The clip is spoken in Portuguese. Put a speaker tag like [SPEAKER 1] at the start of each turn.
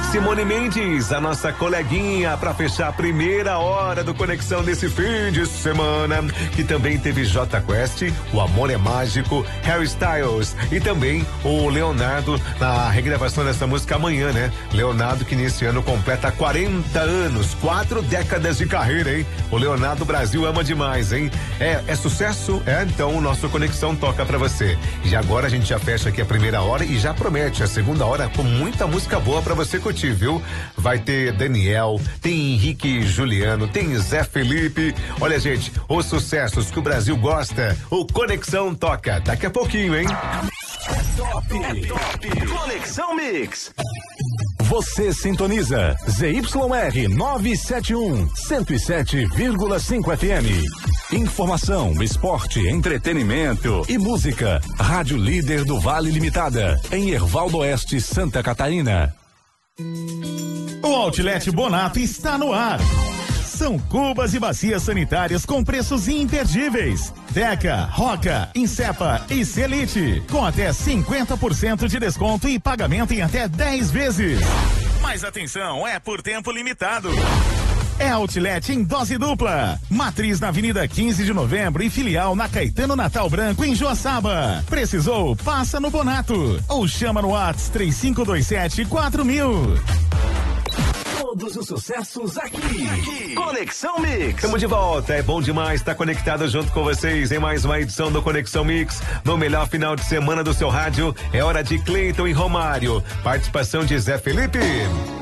[SPEAKER 1] Simone Mendes, a nossa coleguinha, para fechar a primeira hora do Conexão desse fim de semana, que também teve Jota Quest, O Amor é Mágico, Harry Styles e também o Leonardo na regravação dessa música amanhã, né? Leonardo que nesse ano completa 40 anos, 4 décadas de carreira, hein? O Leonardo Brasil ama demais, hein? É sucesso? Então o nosso Conexão toca pra você. E agora a gente já fecha aqui a primeira hora e já promete a segunda hora com muita música boa pra você curtir, viu? Vai ter Daniel, tem Henrique Juliano, tem Zé Felipe. Olha, gente, os sucessos que o Brasil gosta, o Conexão toca daqui a pouquinho, hein?
[SPEAKER 2] É top. Conexão Mix.
[SPEAKER 3] Você sintoniza ZYR 971, 107,5 FM. Informação, esporte, entretenimento e música. Rádio Líder do Vale Limitada, em Hervaldo Oeste, Santa Catarina.
[SPEAKER 4] O Outlet Bonato está no ar. São cubas e bacias sanitárias com preços imperdíveis. Deca, Roca, Insepa e Celite, com até 50% de desconto e pagamento em até 10 vezes. Mas atenção, é por tempo limitado. É Outlet em dose dupla. Matriz na Avenida 15 de Novembro e filial na Caetano Natal Branco, em Joaçaba. Precisou? Passa no Bonato. Ou chama no WhatsApp 3527-4000.
[SPEAKER 2] Todos os sucessos aqui. Conexão Mix.
[SPEAKER 1] Estamos de volta, é bom demais estar conectado junto com vocês em mais uma edição do Conexão Mix. No melhor final de semana do seu rádio, é hora de Cleiton e Romário. Participação de Zé Felipe.